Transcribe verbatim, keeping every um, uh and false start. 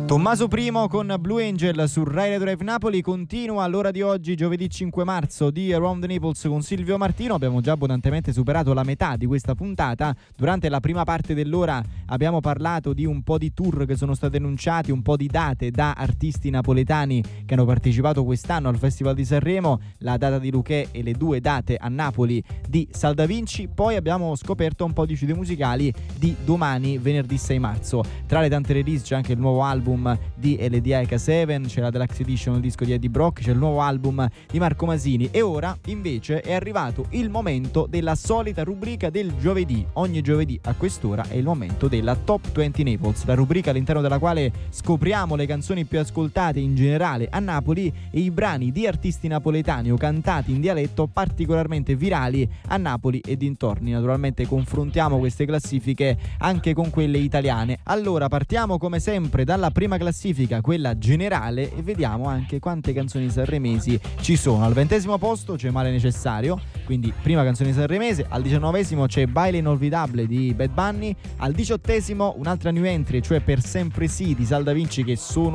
Tommaso Primo con Blue Angel su Rai Radio Drive Napoli. Continua l'ora di oggi, giovedì cinque marzo, di Around the Naples con Silvio Martino. Abbiamo già abbondantemente superato la metà di questa puntata. Durante la prima parte dell'ora abbiamo parlato di un po' di tour che sono stati annunciati, un po' di date da artisti napoletani che hanno partecipato quest'anno al Festival di Sanremo, la data di Luchè e le due date a Napoli di Sal Da Vinci. Poi abbiamo scoperto un po' di C D musicali di domani, venerdì sei marzo. Tra le tante release c'è anche il nuovo album di L D I K sette, c'è la Deluxe Edition, il disco di Eddie Brock, c'è il nuovo album di Marco Masini. E ora invece è arrivato il momento della solita rubrica del giovedì. Ogni giovedì a quest'ora è il momento della Top venti Naples, la rubrica all'interno della quale scopriamo le canzoni più ascoltate in generale a Napoli e i brani di artisti napoletani o cantati in dialetto particolarmente virali a Napoli e dintorni. Naturalmente confrontiamo queste classifiche anche con quelle italiane. Allora partiamo come sempre dalla prima classifica, quella generale, e vediamo anche quante canzoni sanremesi ci sono. Al ventesimo posto c'è Male Necessario, quindi prima canzone sanremese. Al diciannovesimo c'è Baile Inolvidable di Bad Bunny. Al diciottesimo un'altra new entry, cioè Per Sempre Sì di Sal Da Vinci, che sono